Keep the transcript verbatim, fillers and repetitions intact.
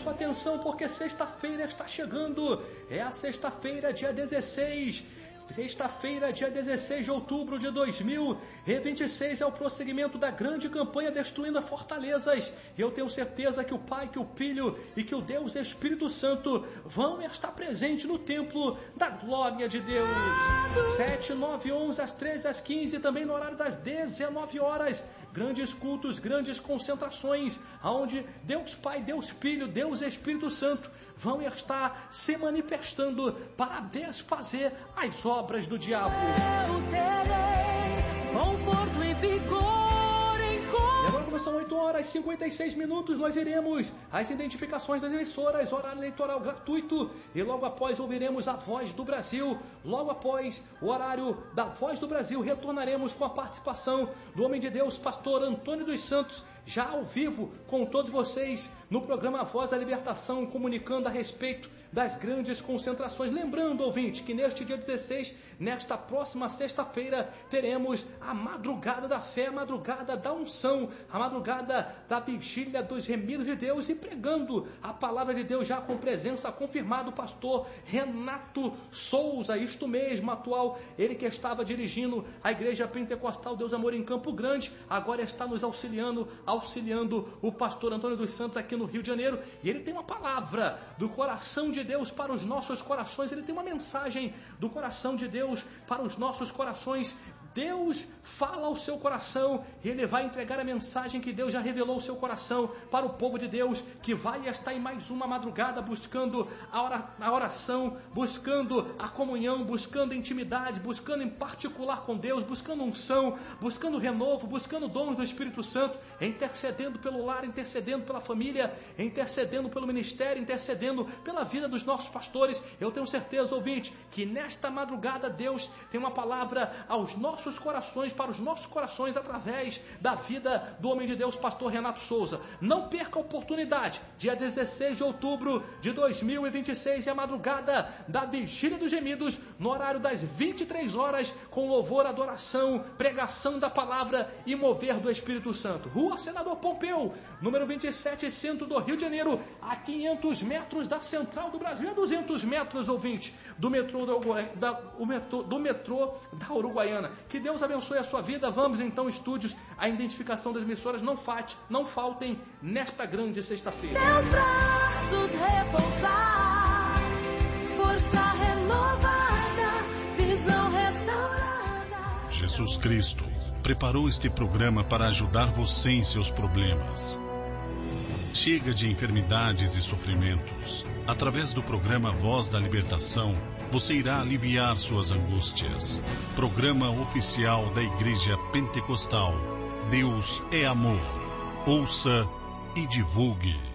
sua atenção, porque sexta-feira está chegando. É a sexta-feira, dia dezesseis. Sexta-feira, dia dezesseis de outubro de dois mil e vinte e seis, é o prosseguimento da grande campanha Destruindo Fortalezas. E eu tenho certeza que o Pai, que o Filho e que o Deus Espírito Santo vão estar presentes no templo da glória de Deus. sete, nove, onze, às treze, às quinze, também no horário das dezenove horas. Grandes cultos, grandes concentrações, onde Deus Pai, Deus Filho, Deus Espírito Santo vão estar se manifestando para desfazer as obras do diabo. Eu terei conforto e vigor em cor. E agora, como são oito horas e cinquenta e seis minutos, nós iremos às identificações das emissoras, horário eleitoral gratuito, e logo após ouviremos a Voz do Brasil. Logo após o horário da Voz do Brasil, retornaremos com a participação do homem de Deus, pastor Antônio dos Santos, já ao vivo com todos vocês no programa Voz da Libertação, comunicando a respeito das grandes concentrações. Lembrando, ouvinte, que neste dia dezesseis, nesta próxima sexta-feira, teremos a madrugada da fé, a madrugada da unção, a madrugada da vigília dos remidos de Deus, e pregando a palavra de Deus já com presença confirmada do pastor Renato Souza, isto mesmo, atual, ele que estava dirigindo a Igreja Pentecostal Deus Amor em Campo Grande, agora está nos auxiliando, auxiliando o pastor Antônio dos Santos aqui no Rio de Janeiro, e ele tem uma palavra do coração de Deus para os nossos corações, ele tem uma mensagem do coração de Deus para os nossos corações. Deus fala ao seu coração e ele vai entregar a mensagem que Deus já revelou ao seu coração para o povo de Deus, que vai estar em mais uma madrugada buscando a oração, buscando a comunhão, buscando a intimidade, buscando em particular com Deus, buscando unção, buscando renovo, buscando dons do Espírito Santo, intercedendo pelo lar, intercedendo pela família, intercedendo pelo ministério, intercedendo pela vida dos nossos pastores. Eu tenho certeza, ouvinte, que nesta madrugada Deus tem uma palavra aos nossos corações, para os nossos corações, através da vida do homem de Deus, pastor Renato Souza. Não perca a oportunidade, dia dezesseis de outubro de dois mil e vinte e seis, é a madrugada da Vigília dos Gemidos, no horário das vinte e três horas, com louvor, adoração, pregação da palavra e mover do Espírito Santo. Rua Senador Pompeu, número vinte e sete, centro do Rio de Janeiro, a quinhentos metros da Central do Brasil, a duzentos metros, ouvinte, do metrô da, da, o metrô, do metrô da Uruguaiana. Que Deus abençoe a sua vida. Vamos então, estúdios, a identificação das emissoras, não faltem, não faltem nesta grande sexta-feira. Teus braços repousar, força renovada, visão restaurada. Jesus Cristo preparou este programa para ajudar você em seus problemas. Chega de enfermidades e sofrimentos. Através do programa Voz da Libertação, você irá aliviar suas angústias. Programa oficial da Igreja Pentecostal. Deus é amor. Ouça e divulgue.